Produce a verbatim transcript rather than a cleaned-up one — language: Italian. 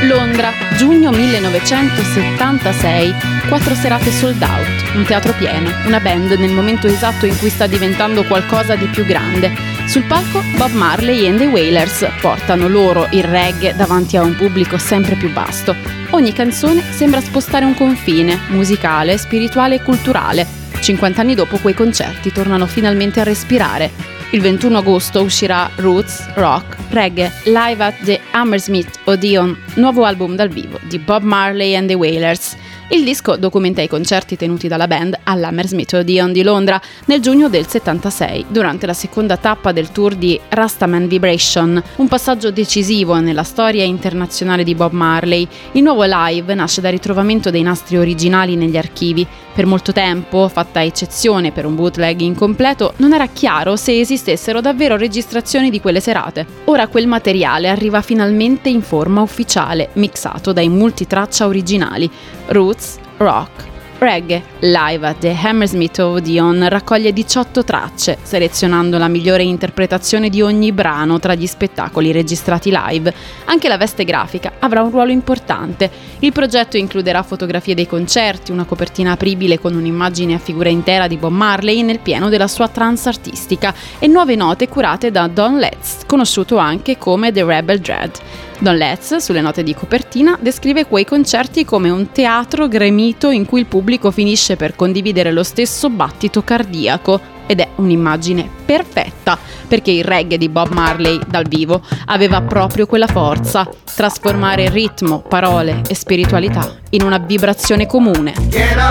Londra, giugno millenovecentosettantasei, quattro serate sold out, un teatro pieno, una band nel momento esatto in cui sta diventando qualcosa di più grande. Sul palco Bob Marley and the Wailers portano loro il reggae davanti a un pubblico sempre più vasto. Ogni canzone sembra spostare un confine, musicale, spirituale e culturale. cinquanta anni dopo quei concerti tornano finalmente a respirare. Il ventuno agosto uscirà Roots, Rock, Reggae, Live at the Hammersmith Odeon, nuovo album dal vivo di Bob Marley and the Wailers. Il disco documenta i concerti tenuti dalla band all'Hammersmith Odeon di Londra nel giugno del settantasei, durante la seconda tappa del tour di Rastaman Vibration, un passaggio decisivo nella storia internazionale di Bob Marley. Il nuovo live nasce dal ritrovamento dei nastri originali negli archivi. Per molto tempo, fatta eccezione per un bootleg incompleto, non era chiaro se esistessero davvero registrazioni di quelle serate. Ora quel materiale arriva finalmente in forma ufficiale, mixato dai multitraccia originali. Roots, Rock, Reggae, Live at the Hammersmith Odeon raccoglie diciotto tracce, selezionando la migliore interpretazione di ogni brano tra gli spettacoli registrati live. Anche la veste grafica avrà un ruolo importante. Il progetto includerà fotografie dei concerti, una copertina apribile con un'immagine a figura intera di Bob Marley nel pieno della sua trance artistica e nuove note curate da Don Letts, conosciuto anche come The Rebel Dread. Don Letts, sulle note di copertina, descrive quei concerti come un teatro gremito in cui il pubblico finisce per condividere lo stesso battito cardiaco. Ed è un'immagine perfetta, perché il reggae di Bob Marley dal vivo aveva proprio quella forza: trasformare ritmo, parole e spiritualità in una vibrazione comune.